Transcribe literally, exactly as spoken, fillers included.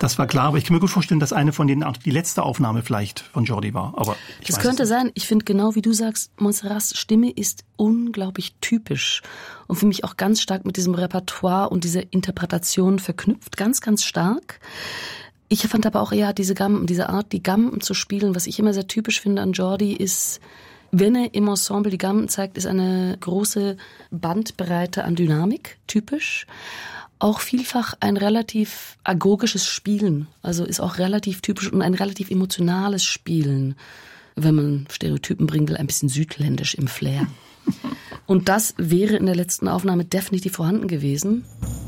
Das war klar, aber ich kann mir gut vorstellen, dass eine von denen die letzte Aufnahme vielleicht von Jordi war. Aber ich das weiß könnte es nicht. sein. Ich finde genau wie du sagst, Montserrats Stimme ist unglaublich typisch und für mich auch ganz stark mit diesem Repertoire und dieser Interpretation verknüpft, ganz, ganz stark. Ich fand aber auch eher diese Gamben, diese Art, die Gamben zu spielen, was ich immer sehr typisch finde an Jordi, ist, wenn er im Ensemble die Gamben zeigt, ist eine große Bandbreite an Dynamik, typisch. Auch vielfach ein relativ agogisches Spielen, also ist auch relativ typisch und ein relativ emotionales Spielen, wenn man Stereotypen bringen will, ein bisschen südländisch im Flair. Und das wäre in der letzten Aufnahme definitiv vorhanden gewesen.